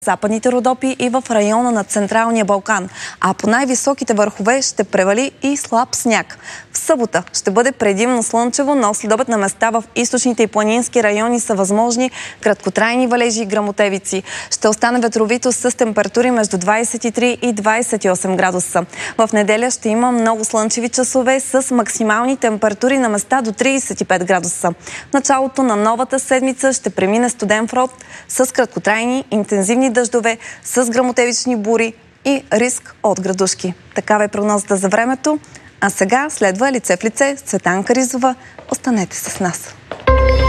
Западните Родопи и в района на Централния Балкан, а по най-високите върхове ще превали и слаб сняг. В събота ще бъде предимно слънчево, но следобед на места в източните и планински райони са възможни краткотрайни валежи и гръмотевици. Ще остане ветровито с температури между 23 и 28 градуса. В неделя ще има много слънчеви часове с максимални температури на места до 35 градуса. Началото на новата седмица ще премине студен фронт с краткотрайни интензивни дъждове, с гръмотевични бури и риск от градушки. Такава е прогнозата за времето. А сега следва Лице в лице с Цветанка Ризова. Останете с нас.